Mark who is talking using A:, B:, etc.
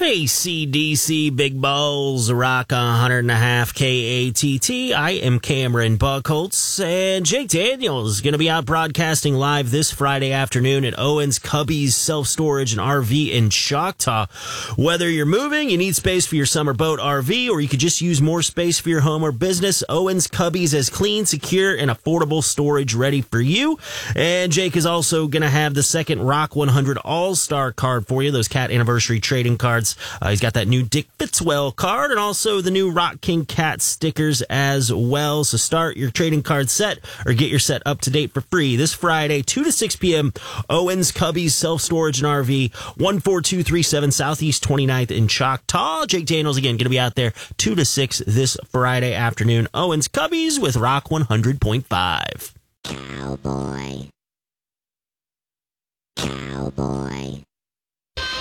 A: AC/DC Big Balls Rock 100.5 KATT. I am Cameron Buckholtz, and Jake Daniels is going to be out broadcasting live this Friday afternoon at Owens Cubbies Self-Storage and RV in Choctaw. Whether you're moving, you need space for your summer boat RV, or you could just use more space for your home or business, Owens Cubbies has clean, secure, and affordable storage ready for you. And Jake is also going to have the second Rock 100 All-Star card for you, those Cat Anniversary trading cards. He's got that new Dick Fitzwell card and also the new Rock King Cat stickers as well. So start your trading card set or get your set up to date for free this Friday, 2 to 6 p.m. Owens Cubbies Self-Storage and RV, 14237 Southeast 29th in Choctaw. Jake Daniels, again, going to be out there 2 to 6 this Friday afternoon. Owens Cubbies with Rock 100.5.
B: Cowboy. Cowboy.